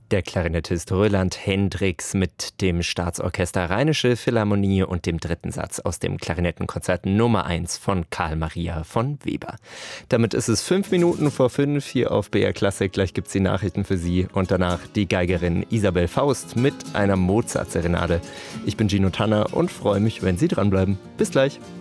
Der Klarinettist Roland Hendricks mit dem Staatsorchester Rheinische Philharmonie und dem dritten Satz aus dem Klarinettenkonzert Nummer 1 von Karl Maria von Weber. Damit ist es 5 Minuten vor 5 hier auf BR Klassik. Gleich gibt es die Nachrichten für Sie und danach die Geigerin Isabel Faust mit einer Mozart-Serenade. Ich bin Gino Tanner und freue mich, wenn Sie dranbleiben. Bis gleich.